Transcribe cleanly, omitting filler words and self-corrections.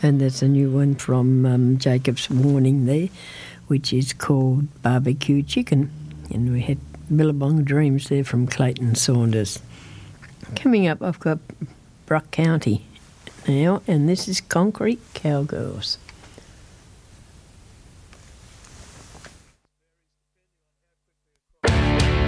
And there's a new one from Jacob's Warning there, which is called Barbecue Chicken. And we had Billabong Dreams there from Clayton Saunders. Coming up, I've got Bruck County now, and this is Concrete Cowgirls.